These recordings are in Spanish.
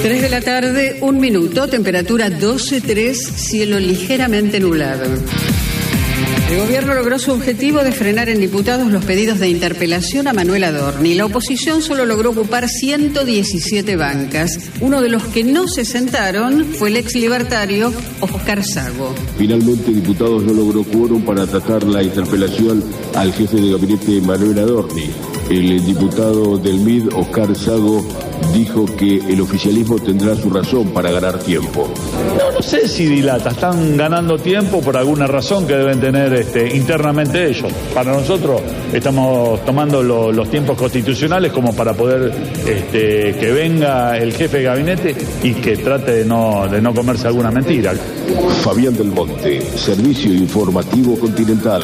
3 de la tarde, 1 minuto, temperatura 12,3, cielo ligeramente nublado. El gobierno logró su objetivo de frenar en diputados los pedidos de interpelación a Manuel Adorni. La oposición solo logró ocupar 117 bancas. Uno de los que no se sentaron fue el ex libertario Oscar Sago. Finalmente, diputados no logró quórum para tratar la interpelación al jefe de gabinete Manuel Adorni. El diputado del MID, Oscar Sago, dijo que el oficialismo tendrá su razón para ganar tiempo. No sé si dilata, están ganando tiempo por alguna razón que deben tener internamente ellos. Para nosotros estamos tomando los tiempos constitucionales como para poder que venga el jefe de gabinete y que trate de no comerse alguna mentira. Fabián del Monte, Servicio Informativo Continental.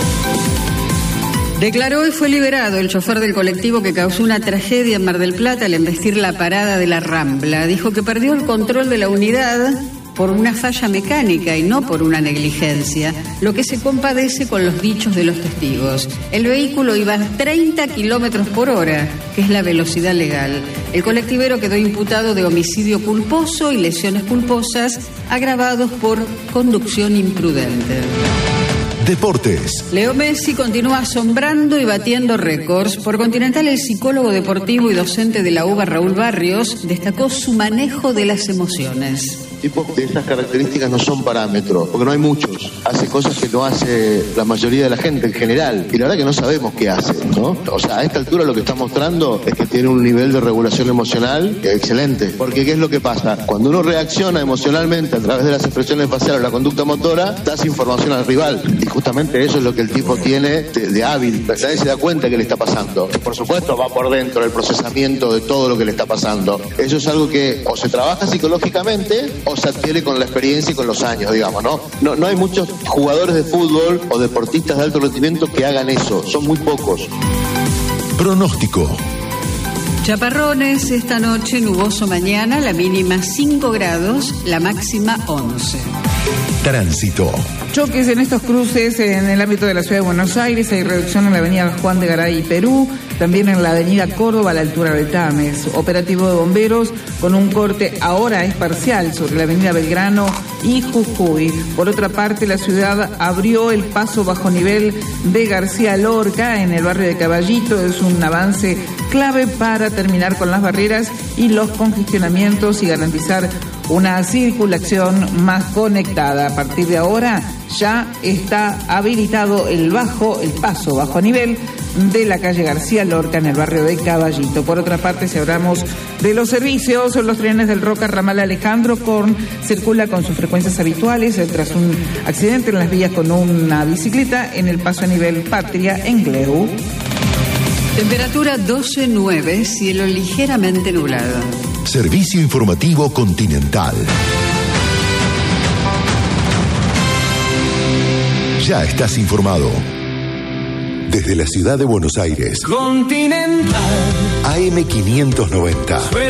Declaró y fue liberado el chofer del colectivo que causó una tragedia en Mar del Plata al embestir la parada de la Rambla. Dijo que perdió el control de la unidad por una falla mecánica y no por una negligencia, lo que se compadece con los dichos de los testigos. El vehículo iba a 30 kilómetros por hora, que es la velocidad legal. El colectivero quedó imputado de homicidio culposo y lesiones culposas agravados por conducción imprudente. Deportes. Leo Messi continúa asombrando y batiendo récords. Por Continental, el psicólogo deportivo y docente de la UBA, Raúl Barrios, destacó su manejo de las emociones. Tipos de esas características no son parámetros, porque no hay muchos. Hace cosas que no hace la mayoría de la gente en general, y la verdad que no sabemos qué hace, ¿no? O sea, a esta altura lo que está mostrando es que tiene un nivel de regulación emocional excelente. Porque ¿qué es lo que pasa? Cuando uno reacciona emocionalmente a través de las expresiones faciales o la conducta motora, das información al rival. Y justamente eso es lo que el tipo tiene de hábil. Nadie se da cuenta que le está pasando. Por supuesto, va por dentro el procesamiento de todo lo que le está pasando. Eso es algo que o se trabaja psicológicamente o se adquiere con la experiencia y con los años, digamos, ¿no? No hay muchos jugadores de fútbol o deportistas de alto rendimiento que hagan eso, son muy pocos. Pronóstico. Chaparrones esta noche, nuboso mañana, la mínima 5 grados, la máxima 11. Tránsito. Choques en estos cruces en el ámbito de la ciudad de Buenos Aires. Hay reducción en la avenida Juan de Garay y Perú, también en la avenida Córdoba a la altura de Tames. Operativo de bomberos con un corte ahora es parcial sobre la avenida Belgrano y Jujuy. Por otra parte, la ciudad abrió el paso bajo nivel de García Lorca en el barrio de Caballito. Es un avance clave para terminar con las barreras y los congestionamientos y garantizar una circulación más conectada. A partir de ahora ya está habilitado el paso bajo nivel de la calle García Lorca en el barrio de Caballito. Por otra parte, si hablamos de los servicios, los trenes del Roca Ramal Alejandro Korn circula con sus frecuencias habituales tras un accidente en las vías con una bicicleta en el paso a nivel Patria en Gleu. Temperatura 12,9, cielo ligeramente nublado. Servicio Informativo Continental. Ya estás informado. Desde la ciudad de Buenos Aires. Continental. AM590.